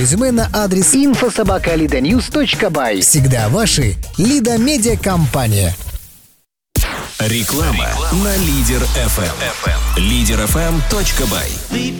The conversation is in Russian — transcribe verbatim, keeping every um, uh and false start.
Резюме на адрес инфо собака лида ньюс точка бай. Всегда ваши Лида Медиа Компания. Реклама на Лидер эф эм. лидер эф эм точка бай.